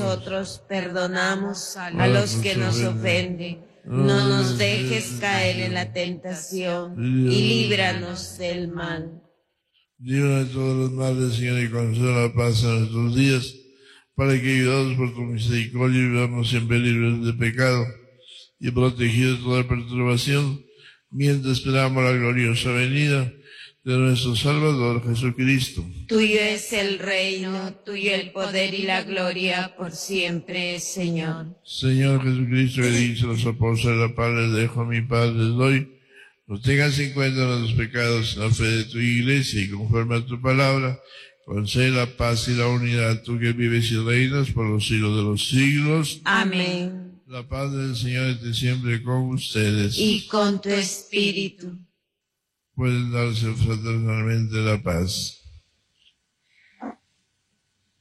nosotros perdonamos a los que nos ofenden. No nos dejes caer en la tentación y líbranos del mal. Líbranos de todos los males, Señor, y conceda la paz en nuestros días, para que, ayudados por tu misericordia, vivamos siempre libres de pecado y protegidos de toda perturbación, mientras esperamos la gloriosa venida de nuestro Salvador Jesucristo. Tuyo es el reino, tuyo el poder y la gloria por siempre, Señor. Señor Jesucristo, que dice a los apóstoles, la paz les dejo, mi paz les doy. No tengas en cuenta nuestros pecados en la fe de tu iglesia, y conforme a tu palabra, concede la paz y la unidad, tú que vives y reinas por los siglos de los siglos. Amén. La paz del Señor esté siempre con ustedes. Y con tu espíritu. Pueden darse fraternalmente la paz.